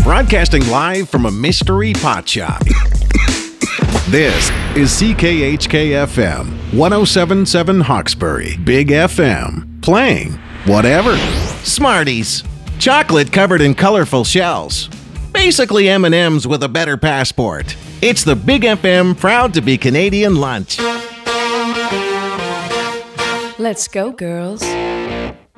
Broadcasting live from a mystery pot shop. This is CKHK-FM, 107.7 Hawkesbury, Big FM, playing whatever. Smarties, chocolate covered in colorful shells. Basically M&M's with a better passport. It's the Big FM proud to be Canadian lunch. Let's go, girls.